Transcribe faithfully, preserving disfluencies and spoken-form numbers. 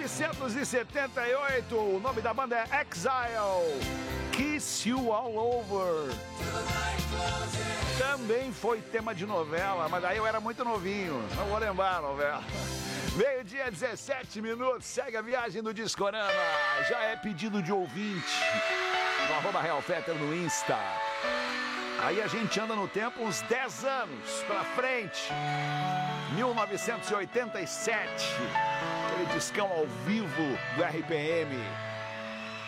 novecentos e setenta e oito, o nome da banda é Exile, Kiss You All Over. Também foi tema de novela, mas daí eu era muito novinho, não vou lembrar a novela. Meio-dia, dezessete minutos, segue a viagem do Discorama. Já é pedido de ouvinte, no arroba Real Fetter no Insta. Aí a gente anda no tempo uns dez anos pra frente. mil novecentos e oitenta e sete, aquele discão ao vivo do R P M.